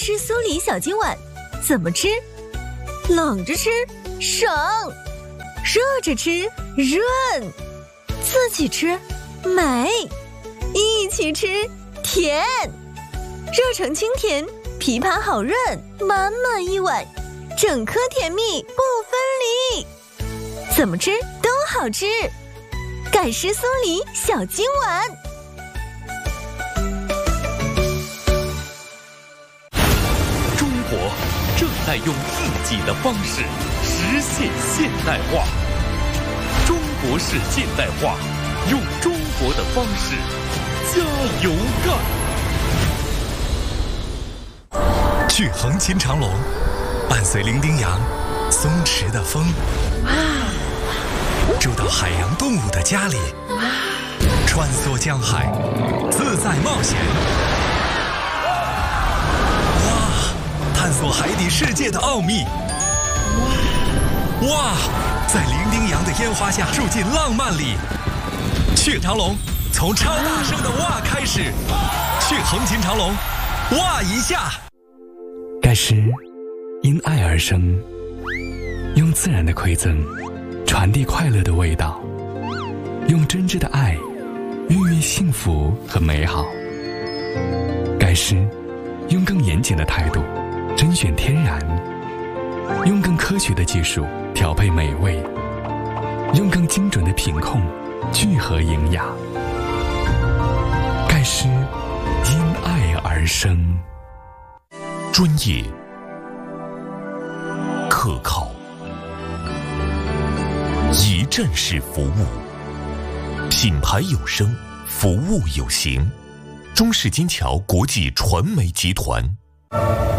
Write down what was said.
湿酥梨小金碗怎么吃？冷着吃省，热着吃润，自己吃美，一起吃甜。热成清甜，枇杷好润，满满一碗，整颗甜蜜不分离。怎么吃都好吃，盖湿酥梨小金碗。 中国正在用自己的方式实现现代化。中国式现代化，用中国的方式加油干！ 去横琴长隆，伴随伶仃洋、松弛的风，住到海洋动物的家里，穿梭江海，自在冒险。探索海底世界的奥秘。哇，在伶仃洋的烟花下住进浪漫里。去长隆，从超大声的哇开始。去横琴长隆，哇一下。 盖诗因爱而生，用自然的馈赠传递快乐的味道，用真挚的爱孕育幸福和美好。盖诗用更严谨的态度甄选天然，用更科学的技术调配美味，用更精准的品控聚合营养。盖诗因爱而生。 专业、可靠、一站式服务，品牌有声，服务有形。中式金桥国际传媒集团。